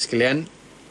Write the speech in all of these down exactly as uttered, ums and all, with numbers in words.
sekalian,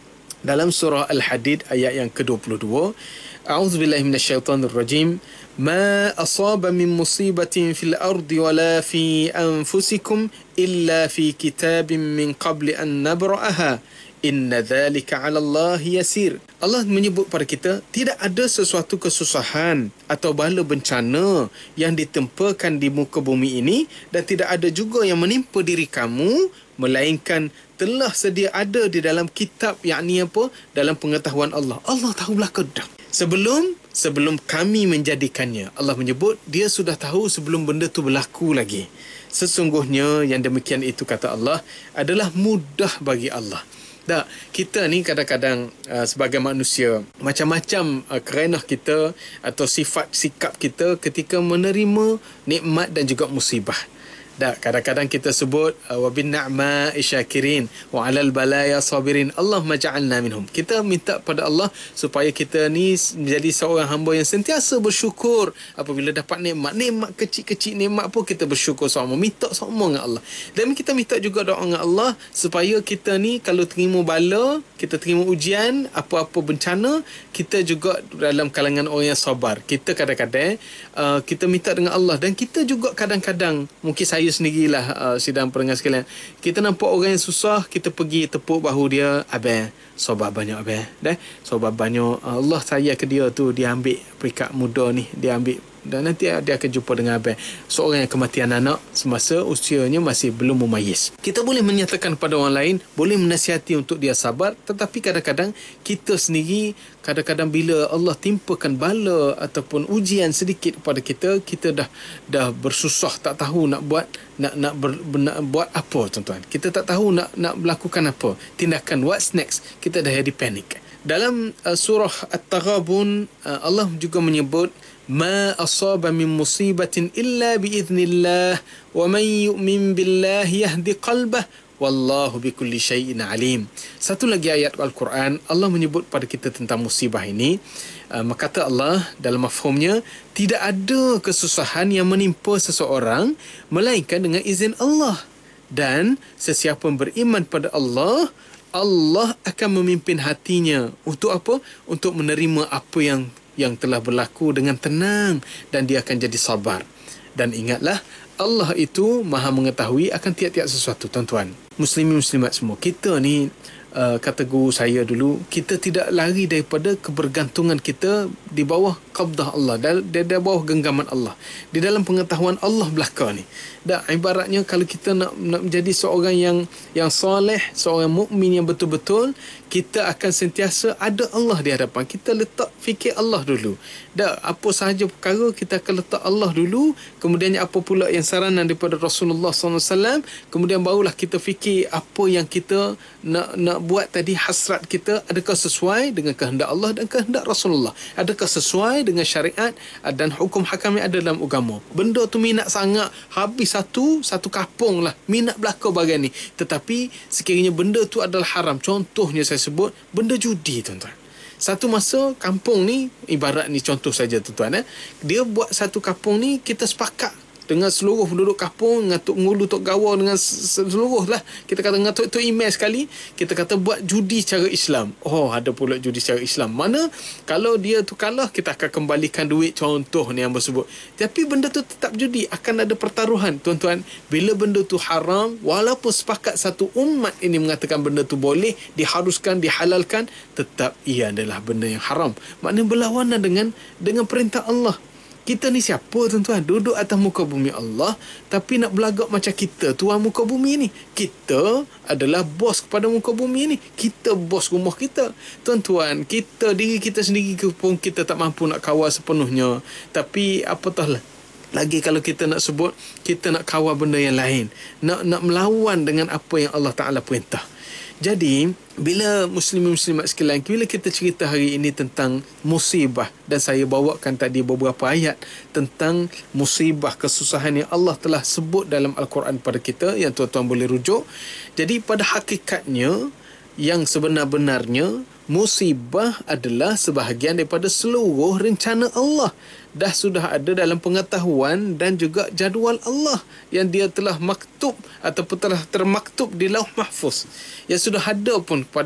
dalam surah Al-Hadid ayat yang ke dua puluh dua, A'udzubillahi minasyaitonirrajim. Ma asaba min musibatin fil ardi wala fi anfusikum illa fi kitabin min qabli an nabra'aha. Inna dhalika 'ala Allah yasir. Allah menyebut pada kita, tidak ada sesuatu kesusahan atau bala bencana yang ditempakan di muka bumi ini, dan tidak ada juga yang menimpa diri kamu melainkan telah sedia ada di dalam kitab, yakni apa? Dalam pengetahuan Allah. Allah tahu belaka dah. Sebelum sebelum kami menjadikannya. Allah menyebut dia sudah tahu sebelum benda tu berlaku lagi. Sesungguhnya yang demikian itu, kata Allah, adalah mudah bagi Allah. Tak, kita ni kadang-kadang uh, sebagai manusia, macam-macam uh, kerenah kita atau sifat sikap kita ketika menerima nikmat dan juga musibah. Tak, kadang-kadang kita sebut uh, wa bin na'ma'i syakirin wa 'alal balaya sabirin. Allahumma ja'alna minhum. Kita minta pada Allah supaya kita ni menjadi seorang hamba yang sentiasa bersyukur apabila dapat nikmat. Nikmat kecil-kecil nikmat pun kita bersyukur sama, minta sama dengan Allah. Dan kita minta juga doa dengan Allah supaya kita ni kalau terima bala, kita terima ujian, apa-apa bencana, kita juga dalam kalangan orang yang sabar. Kita kadang-kadang uh, kita minta dengan Allah, dan kita juga kadang-kadang, mungkin saya sendirilah uh, sidang pendengar sekalian, kita nampak orang yang susah, kita pergi tepuk bahu dia, abang sabar banyak abang, dah sabar banyak, Allah sayang ke dia tu, dia ambil peringkat muda ni, dia ambil, dan nanti dia akan jumpa dengan abang, seorang yang kematian anak semasa usianya masih belum memayis. Kita boleh menyatakan kepada orang lain, boleh menasihati untuk dia sabar, tetapi kadang-kadang kita sendiri, kadang-kadang bila Allah timpakan bala ataupun ujian sedikit kepada kita, kita dah dah bersusah, tak tahu nak buat nak nak, ber, nak buat apa, tuan-tuan. Kita tak tahu nak nak melakukan apa, tindakan, what's next. Kita dah jadi panik. Dalam uh, surah At-Taghabun, uh, Allah juga menyebut, ma asaba min musibatin illa biiznillah wa man yu'min billahi yahdi qalbah wallahu bikulli syai'in alim. Satu lagi ayat Al-Quran, Allah menyebut pada kita tentang musibah ini. Uh, maka kata Allah dalam mafhumnya, tidak ada kesusahan yang menimpa seseorang melainkan dengan izin Allah, dan sesiapa yang beriman pada Allah, Allah akan memimpin hatinya untuk apa? Untuk menerima apa yang yang telah berlaku dengan tenang, dan dia akan jadi sabar. Dan ingatlah, Allah itu maha mengetahui akan tiap-tiap sesuatu, tuan-tuan. Muslimin muslimat semua, kita ni uh, kata guru saya dulu, kita tidak lari daripada kebergantungan kita di bawah qabdah Allah, di, di bawah genggaman Allah, di dalam pengetahuan Allah belaka ni. Dan ibaratnya kalau kita nak, nak menjadi seorang yang yang soleh, seorang mukmin yang betul-betul, kita akan sentiasa ada Allah di hadapan. Kita letak fikir Allah dulu. Dan apa sahaja perkara, kita akan letak Allah dulu. Kemudiannya apa pula yang saranan daripada Rasulullah sallallahu alaihi wasallam. Kemudian barulah kita fikir apa yang kita nak nak buat tadi, hasrat kita, adakah sesuai dengan kehendak Allah dan kehendak Rasulullah? Adakah sesuai dengan syariat dan hukum hakam yang ada dalam agama? Benda tu minat sangat, habis satu satu kapung lah minat belaka bagian ni. Tetapi sekiranya benda tu adalah haram, contohnya saya sebut benda judi, tuan-tuan. Satu masa kampung ni, ibarat ni contoh saja, tuan-tuan, eh? Dia buat satu kampung ni, kita sepakat dengan seluruh penduduk kampung, dengan Tok Ngulu, Tok Gawa, dengan seluruh lah, kita kata dengan Tok, Tok Imeh sekali, kita kata buat judi secara Islam. Oh, ada pula judi secara Islam. Mana kalau dia tu kalah, kita akan kembalikan duit, contoh ni yang bersebut. Tapi benda tu tetap judi, akan ada pertaruhan, tuan-tuan. Bila benda tu haram, walaupun sepakat satu umat ini mengatakan benda tu boleh, diharuskan, dihalalkan, tetap ia adalah benda yang haram. Maknanya berlawanan dengan dengan perintah Allah. Kita ni siapa, tuan-tuan? Duduk atas muka bumi Allah, tapi nak berlagak macam kita tuan muka bumi ni. Kita adalah bos kepada muka bumi ni. Kita bos rumah kita. Tuan-tuan, kita, diri kita sendiri pun kita tak mampu nak kawal sepenuhnya. Tapi apatah lah, lagi kalau kita nak sebut, kita nak kawal benda yang lain. Nak nak melawan dengan apa yang Allah Ta'ala perintah. Jadi, bila muslimin-muslimat sekalian, bila kita cerita hari ini tentang musibah, dan saya bawakan tadi beberapa ayat tentang musibah, kesusahan yang Allah telah sebut dalam Al-Quran pada kita, yang tuan-tuan boleh rujuk. Jadi, pada hakikatnya, yang sebenar-benarnya, musibah adalah sebahagian daripada seluruh rencana Allah. Dah sudah ada dalam pengetahuan dan juga jadual Allah yang dia telah maktub ataupun telah termaktub di Lauh Mahfuz, yang sudah ada pun pada